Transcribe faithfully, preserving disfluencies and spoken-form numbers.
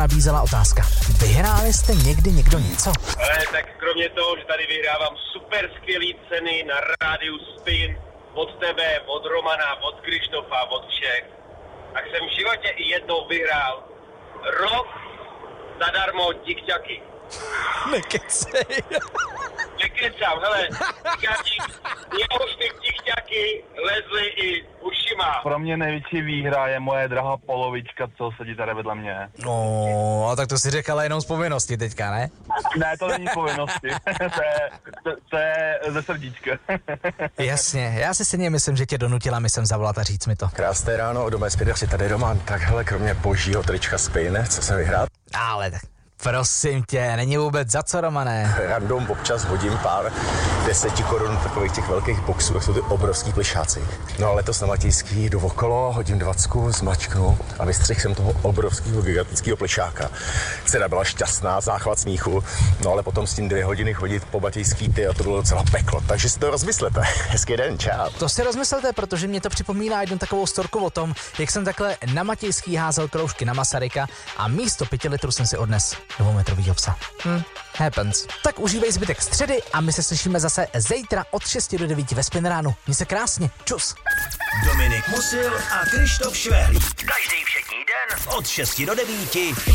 nabízela otázka. Vyhráli jste někdy někdo něco? Ale tak kromě toho, že tady vyhrávám super skvělý ceny na rádiu Spin, od tebe, od Romana, od Krištofa, od všech, tak jsem v životě i jednou vyhrál rok zadarmo tikťaky. Nekecej. Nekecám, hele, tikťaky, mě už ty tikťaky lezly i ušima. Pro mě největší výhra je moje drahá polovička, co sedí tady vedle mě. No, a tak to si řekala jenom z povinnosti teďka, ne? Ne, to není z povinnosti, to, je, to, to je ze srdíčka. Jasně, já si stejně myslím, že tě donutila mi sem zavolat a říct mi to. Krásné ráno, od mé zpět tady Roman. Tak hele, kromě božího trička Spin, co jsem vyhrál? Ale tak, prosím tě, není vůbec za co, Romane. Random občas hodím pár deseti korun takových těch velkých boxů, jak jsou ty obrovský plišáci. No ale letos na Matějský jdu okolo, hodím dvacku, zmačknu a vystřihl jsem toho obrovského gigantického plišáka. Cena byla šťastná, záchvat smíchu, no ale potom s tím dvě hodiny chodit po Matějský, ty a to bylo docela peklo, takže si to rozmyslete. Hezký den, čau. To si rozmyslete, protože mě to připomíná jednu takovou storku o tom, jak jsem takhle na Matějský házel kroužky na Masaryka a místo pěti litrů jsem si odnes dvoumetrovýho psa. Hm, happens. Tak užívej zbytek středy a my se slyšíme zase zítra od šesti do devíti ve Spin ránu. Měj se krásně. Čus. Dominik Musil a Krištof Švehlík. Každý všední den od šesti do devíti